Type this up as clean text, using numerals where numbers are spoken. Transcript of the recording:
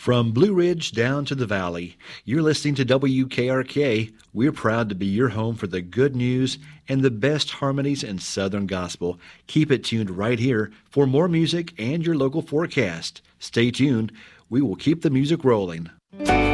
From Blue Ridge down to the valley, you're listening to WKRK. We're proud to be your home for the good news and the best harmonies in Southern gospel. Keep it tuned right here for more music and your local forecast. Stay tuned. We will keep the music rolling.